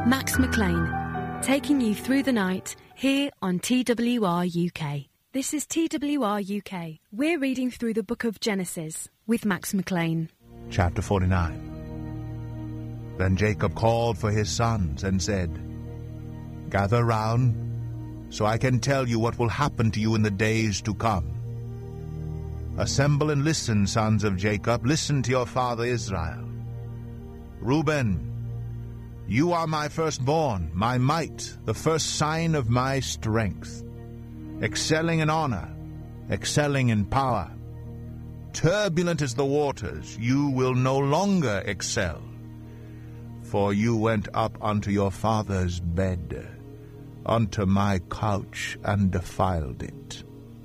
Max McLean, taking you through the night here on TWR UK. This is TWR UK. We're reading through the book of Genesis with Max McLean. Chapter 49. Then Jacob called for his sons and said, "Gather round, so I can tell you what will happen to you in the days to come. Assemble and listen, sons of Jacob, listen to your father Israel. Reuben, you are my firstborn, my might, the first sign of my strength, excelling in honor, excelling in power. Turbulent as the waters, you will no longer excel, for you went up unto your father's bed, unto my couch, and defiled it.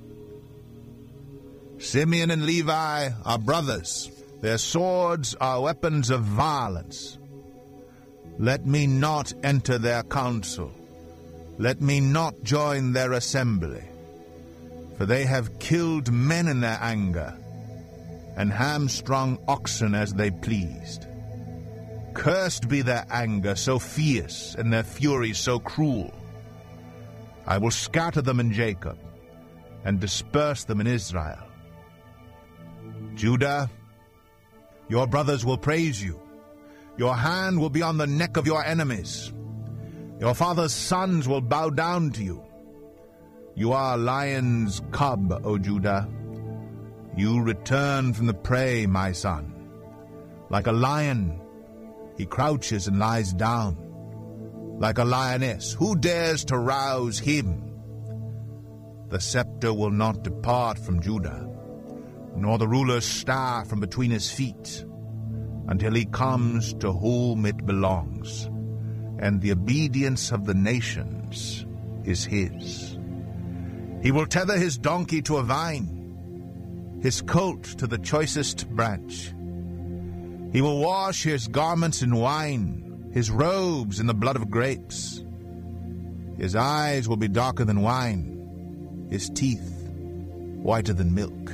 Simeon and Levi are brothers. Their swords are weapons of violence. Let me not enter their council. Let me not join their assembly. For they have killed men in their anger, and hamstrung oxen as they pleased. Cursed be their anger so fierce, and their fury so cruel. I will scatter them in Jacob, and disperse them in Israel. Judah, your brothers will praise you. Your hand will be on the neck of your enemies. Your father's sons will bow down to you. You are a lion's cub, O Judah. You return from the prey, my son. Like a lion, he crouches and lies down. Like a lioness, who dares to rouse him? The scepter will not depart from Judah, nor the ruler's staff from between his feet, until he comes to whom it belongs, and the obedience of the nations is his. He will tether his donkey to a vine, his colt to the choicest branch. He will wash his garments in wine, his robes in the blood of grapes. His eyes will be darker than wine, his teeth whiter than milk.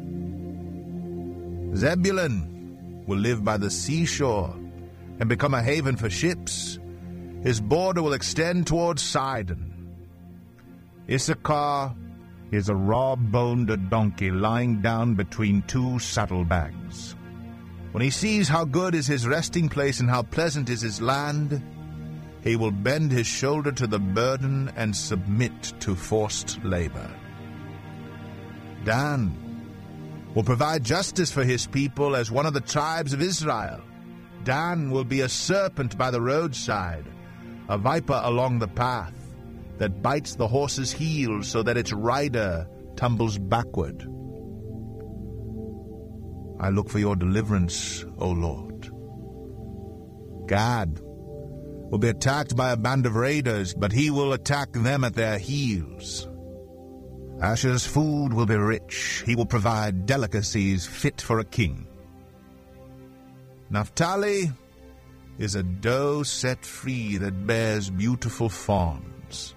Zebulun will live by the seashore and become a haven for ships. His border will extend towards Sidon. Issachar is a raw-boned donkey lying down between two saddlebags. When he sees how good is his resting place and how pleasant is his land, he will bend his shoulder to the burden and submit to forced labor. Dan will provide justice for his people as one of the tribes of Israel. Dan will be a serpent by the roadside, a viper along the path, that bites the horse's heels so that its rider tumbles backward. I look for your deliverance, O Lord. Gad will be attacked by a band of raiders, but he will attack them at their heels. Asher's food will be rich. He will provide delicacies fit for a king. Naphtali is a doe set free that bears beautiful fawns.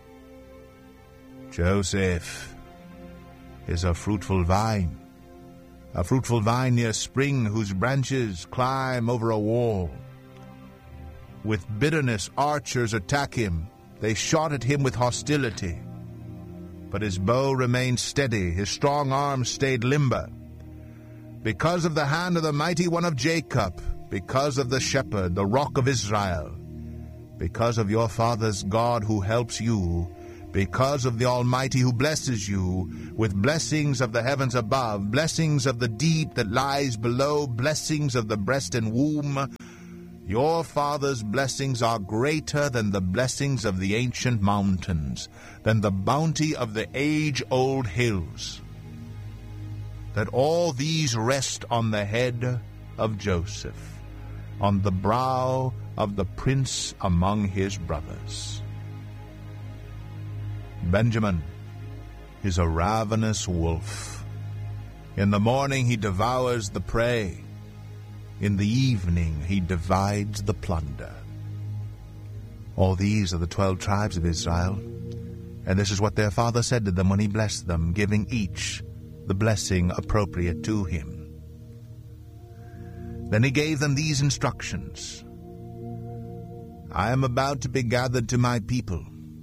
Joseph is a fruitful vine near spring whose branches climb over a wall. With bitterness archers attack him. They shot at him with hostility. But his bow remained steady, his strong arm stayed limber. Because of the hand of the mighty one of Jacob, because of the shepherd, the rock of Israel, because of your father's God who helps you, because of the Almighty who blesses you with blessings of the heavens above, blessings of the deep that lies below, blessings of the breast and womb, your father's blessings are greater than the blessings of the ancient mountains, than the bounty of the age-old hills. That all these rest on the head of Joseph, on the brow of the prince among his brothers. Benjamin is a ravenous wolf. In the morning he devours the prey. In the evening he divides the plunder. All these are the 12 tribes of Israel, and this is what their father said to them when he blessed them, giving each the blessing appropriate to him. Then he gave them these instructions. I am about to be gathered to my people.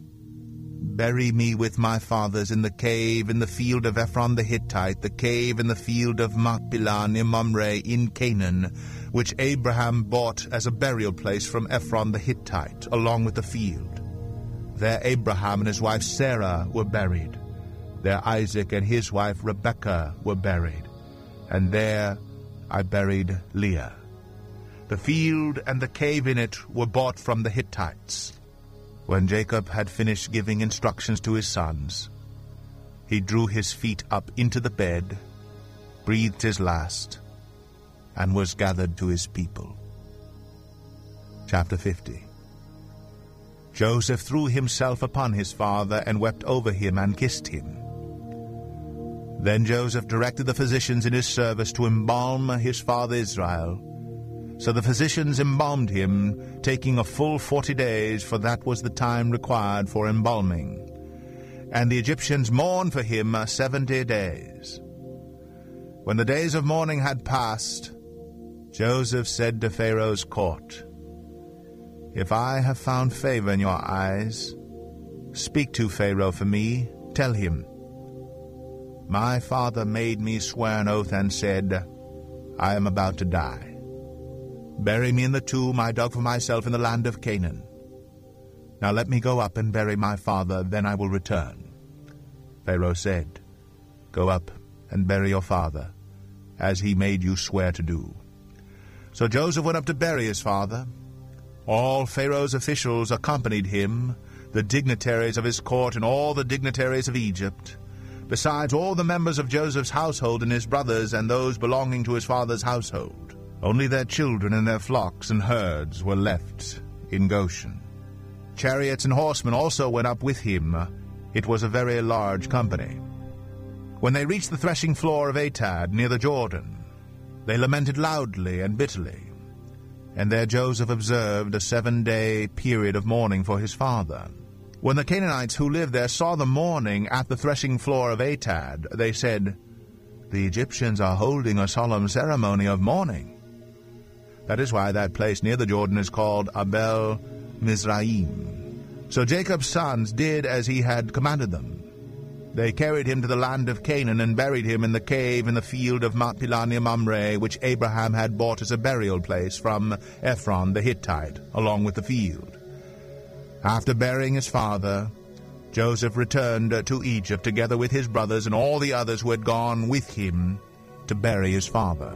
Bury me with my fathers in the cave in the field of Ephron the Hittite, the cave in the field of Machpelah near Mamre in Canaan, which Abraham bought as a burial place from Ephron the Hittite, along with the field. There Abraham and his wife Sarah were buried. There Isaac and his wife Rebekah were buried. And there I buried Leah. The field and the cave in it were bought from the Hittites. When Jacob had finished giving instructions to his sons, he drew his feet up into the bed, breathed his last, and was gathered to his people. Chapter 50. Joseph threw himself upon his father and wept over him and kissed him. Then Joseph directed the physicians in his service to embalm his father Israel. So the physicians embalmed him, taking a full 40 days, for that was the time required for embalming. And the Egyptians mourned for him 70 days. When the days of mourning had passed, Joseph said to Pharaoh's court, "If I have found favor in your eyes, speak to Pharaoh for me. Tell him, my father made me swear an oath and said, I am about to die. Bury me in the tomb I dug for myself in the land of Canaan. Now let me go up and bury my father, then I will return." Pharaoh said, "Go up and bury your father, as he made you swear to do." So Joseph went up to bury his father. All Pharaoh's officials accompanied him, the dignitaries of his court and all the dignitaries of Egypt, besides all the members of Joseph's household and his brothers and those belonging to his father's household. Only their children and their flocks and herds were left in Goshen. Chariots and horsemen also went up with him. It was a very large company. When they reached the threshing floor of Atad near the Jordan, they lamented loudly and bitterly. And there Joseph observed a 7-day period of mourning for his father. When the Canaanites who lived there saw the mourning at the threshing floor of Atad, they said, "The Egyptians are holding a solemn ceremony of mourning." That is why that place near the Jordan is called Abel Mizraim. So Jacob's sons did as he had commanded them. They carried him to the land of Canaan and buried him in the cave in the field of Machpelah near Mamre, which Abraham had bought as a burial place from Ephron the Hittite, along with the field. After burying his father, Joseph returned to Egypt together with his brothers and all the others who had gone with him to bury his father.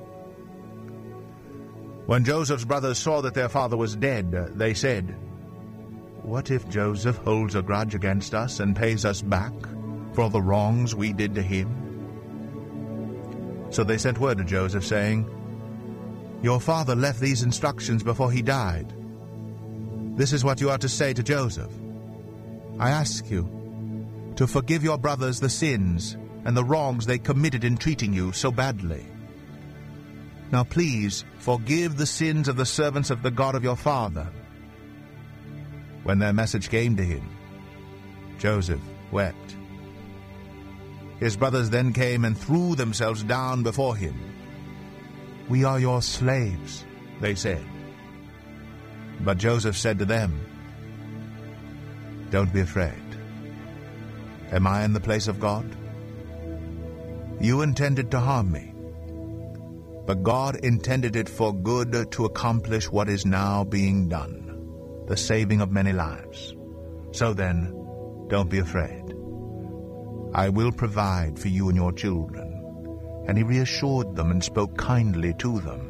When Joseph's brothers saw that their father was dead, they said, "What if Joseph holds a grudge against us and pays us back for the wrongs we did to him?" So they sent word to Joseph, saying, "Your father left these instructions before he died. This is what you are to say to Joseph. I ask you to forgive your brothers the sins and the wrongs they committed in treating you so badly. Now please forgive the sins of the servants of the God of your father." When their message came to him, Joseph wept. His brothers then came and threw themselves down before him. "We are your slaves," they said. But Joseph said to them, "Don't be afraid. Am I in the place of God? You intended to harm me, but God intended it for good to accomplish what is now being done, the saving of many lives. So then, don't be afraid. I will provide for you and your children." And he reassured them and spoke kindly to them.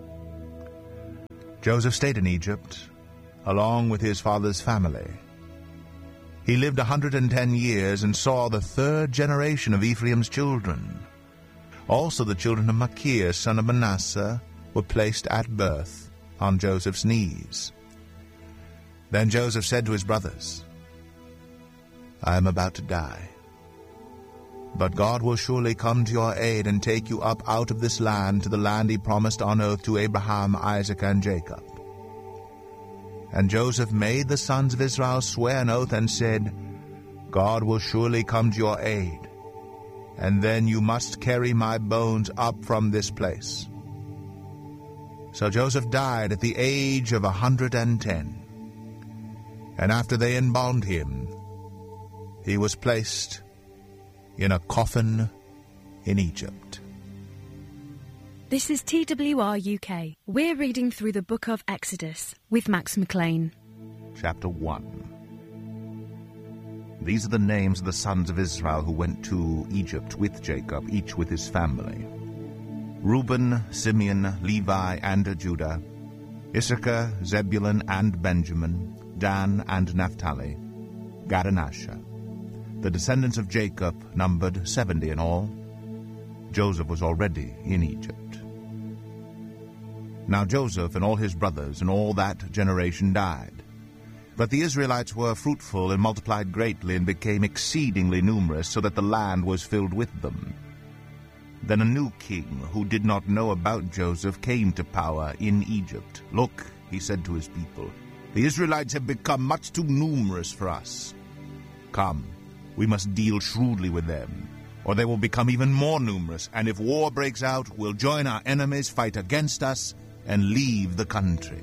Joseph stayed in Egypt, along with his father's family. He lived 110 years and saw the 3rd generation of Ephraim's children. Also the children of Machir, son of Manasseh, were placed at birth on Joseph's knees. Then Joseph said to his brothers, "I am about to die, but God will surely come to your aid and take you up out of this land to the land he promised on oath to Abraham, Isaac, and Jacob." And Joseph made the sons of Israel swear an oath and said, "God will surely come to your aid, and then you must carry my bones up from this place." So Joseph died at the age of 110. And after they embalmed him, he was placed in a coffin in Egypt. This is TWR UK. We're reading through the book of Exodus with Max McLean. Chapter 1. These are the names of the sons of Israel who went to Egypt with Jacob, each with his family: Reuben, Simeon, Levi, and Judah; Issachar, Zebulun, and Benjamin; Dan and Naphtali; Gad and Asher. The descendants of Jacob numbered 70 in all. Joseph was already in Egypt. Now Joseph and all his brothers and all that generation died. But the Israelites were fruitful and multiplied greatly and became exceedingly numerous, so that the land was filled with them. Then a new king, who did not know about Joseph, came to power in Egypt. "Look," he said to his people, "the Israelites have become much too numerous for us. Come, we must deal shrewdly with them, or they will become even more numerous, and if war breaks out, we'll join our enemies, fight against us, and leave the country."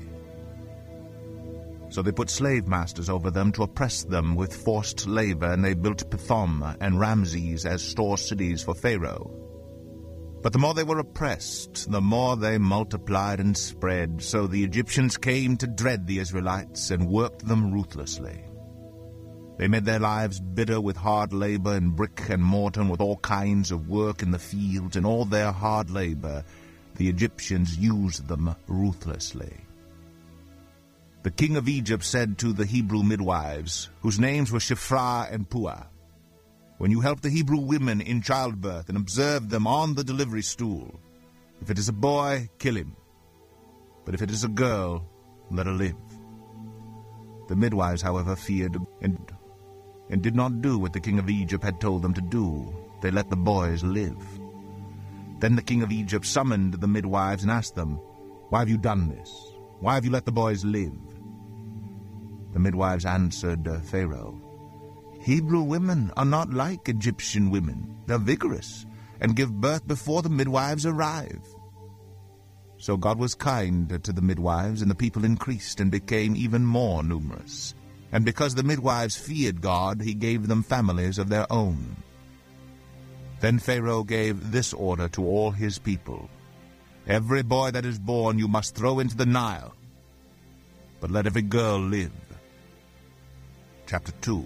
So they put slave masters over them to oppress them with forced labor, and they built Pithom and Ramses as store cities for Pharaoh. But the more they were oppressed, the more they multiplied and spread, so the Egyptians came to dread the Israelites and worked them ruthlessly. They made their lives bitter with hard labor in brick and mortar and with all kinds of work in the fields, and all their hard labor the Egyptians used them ruthlessly. The king of Egypt said to the Hebrew midwives, whose names were Shiphrah and Puah, "When you help the Hebrew women in childbirth and observe them on the delivery stool, if it is a boy, kill him. But if it is a girl, let her live." The midwives, however, feared and did not do what the king of Egypt had told them to do. They let the boys live. Then the king of Egypt summoned the midwives and asked them, "Why have you done this? Why have you let the boys live?" The midwives answered Pharaoh, "Hebrew women are not like Egyptian women. They're vigorous and give birth before the midwives arrive." So God was kind to the midwives, and the people increased and became even more numerous. And because the midwives feared God, he gave them families of their own. Then Pharaoh gave this order to all his people: "Every boy that is born you must throw into the Nile, but let every girl live." Chapter 2.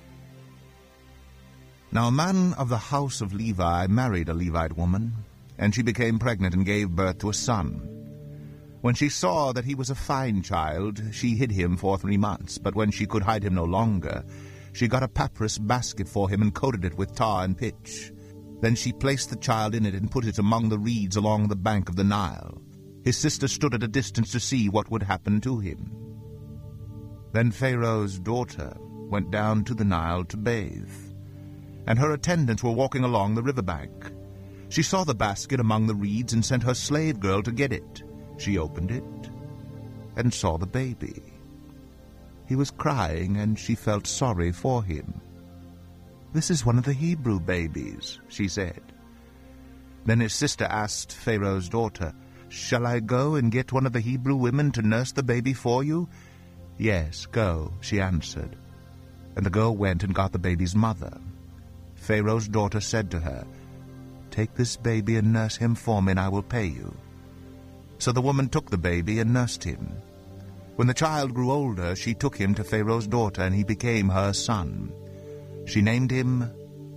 Now a man of the house of Levi married a Levite woman, and she became pregnant and gave birth to a son. When she saw that he was a fine child, she hid him for 3 months. But when she could hide him no longer, she got a papyrus basket for him and coated it with tar and pitch. Then she placed the child in it and put it among the reeds along the bank of the Nile. His sister stood at a distance to see what would happen to him. Then Pharaoh's daughter went down to the Nile to bathe, and her attendants were walking along the riverbank. She saw the basket among the reeds and sent her slave girl to get it. She opened it and saw the baby. He was crying, and she felt sorry for him. "This is one of the Hebrew babies," she said. Then his sister asked Pharaoh's daughter, "Shall I go and get one of the Hebrew women to nurse the baby for you?" "Yes, go," she answered. And the girl went and got the baby's mother. Pharaoh's daughter said to her, "Take this baby and nurse him for me, and I will pay you." So the woman took the baby and nursed him. When the child grew older, she took him to Pharaoh's daughter, and he became her son. She named him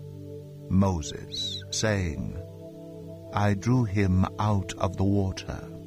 Moses, saying, "I drew him out of the water."